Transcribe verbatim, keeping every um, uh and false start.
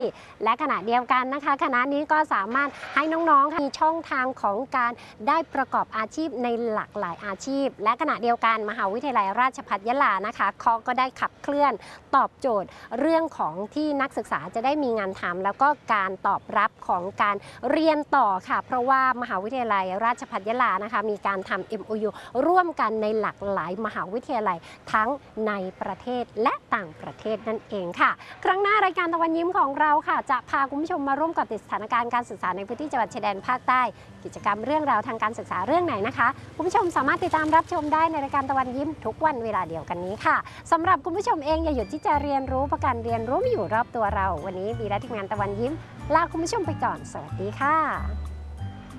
และขณะเดียวกันนะคะคณะนี้ก็สามารถให้น้องๆมีช่องทางของการได้ประกอบอาชีพในหลากหลายอาชีพและขณะเดียวกันมหาวิทยาลัยราชภัฏยะลานะคะเขาก็ได้ขับเคลื่อนตอบโจทย์เรื่องของที่นักศึกษาจะได้มีงานทำแล้วก็การตอบรับของการเรียนต่อค่ะเพราะว่ามหาวิทยาลัยราชภัฏยะลานะคะมีการทำ เอ็ม โอ ยู ร่วมกันในหลากหลายมหาวิทยาลัยทั้งในประเทศและต่างประเทศนั่นเองค่ะครั้งหน้ารายการตะวันยิ้มของเราค่ะจะพาคุณผู้ชมมาร่วมกับติดสถานการณ์การศึกษาในพื้นที่จังหวัดชายแดนภาคใต้กิจกรรมเรื่องราวทางการศึกษาเรื่องไหนนะคะคุณผู้ชมสามารถติดตามรับชมได้ในรายการตะวันยิ้มทุกวันเวลาเดียวกันนี้ค่ะสำหรับคุณผู้ชมเองอย่าหยุดที่จะเรียนรู้ประการเรียนรู้อยู่รอบตัวเราวันนี้บีและทีมงานตะวันยิ้มลาคุณผู้ชมไปก่อนสวัสดีค่ะ